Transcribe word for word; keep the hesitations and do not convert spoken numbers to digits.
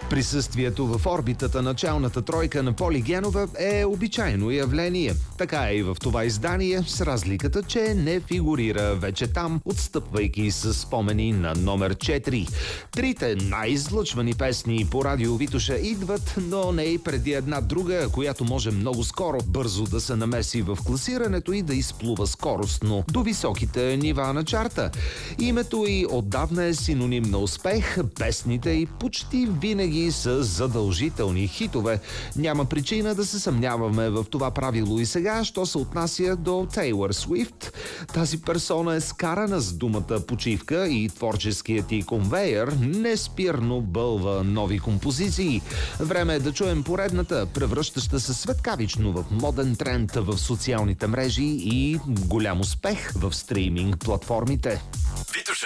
Присъствието в орбитата на челната тройка на Поли Генова е обичайно явление. Така е и в това издание, с разликата, че не фигурира вече там, отстъпвайки с спомени на номер четири. Трите най-излъчвани песни по радио Витоша идват, но не и преди една друга, която може много скоро, бързо да се намеси в класирането и да изплува скоростно до високите нива на чарта. Името й отдавна е синоним на успех, песните й почти винаги са задължителни хитове. Няма причина да се съмняваме в това правило и сега, що се отнася до Тейлър Суифт. Тази персона е скарана с думата почивка и творческият й конвейер неспирно бълва нови композиции. Време е да чуем поредната, превръщаща се светкавично в моден тренд в социалните мрежи и голям успех в стриминг платформите. Витоша.